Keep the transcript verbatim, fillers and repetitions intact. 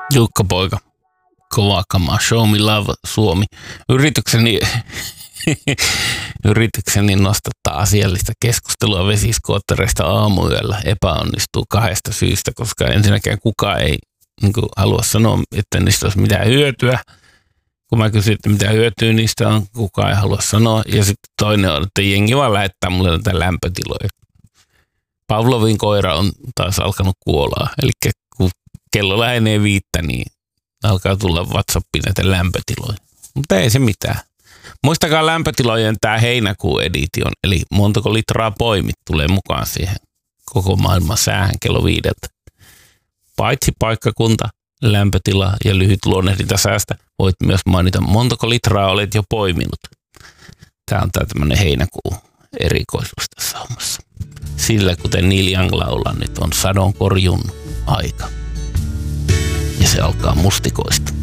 Jukka Poika, kova kama, Show Me Love Suomi. Yritykseni, yritykseni nostattaa asiallista keskustelua vesiskoottereista aamuyöllä epäonnistuu kahdesta syystä, koska ensinnäkään kukaan ei niin kuin, halua sanoa, että niistä olisi mitään hyötyä. Kun mä kysyn, että mitä hyötyä niistä on, kukaan ei halua sanoa. Ja sitten toinen on, että jengi vaan lähettää mulle näitä lämpötiloja. Pavlovin koira on taas alkanut kuolaa. Eli kun kello lähenee viittä, niin alkaa tulla WhatsAppiin näitä lämpötiloja. Mutta ei se mitään. Muistakaa lämpötilojen tämä heinäkuun edition, eli montako litraa poimit tulee mukaan siihen koko maailman säähän kello viideltä. Paitsi paikkakunta, lämpötila ja lyhyt luonnehdinta säästä, voit myös mainita montako litraa olet jo poiminut. Tämä on tämä tämmöinen heinäkuun erikoisuus tässä hommassa. Sillä kuten Neil Young laulaa, nyt on sadonkorjun aika. Ja se alkaa mustikoista.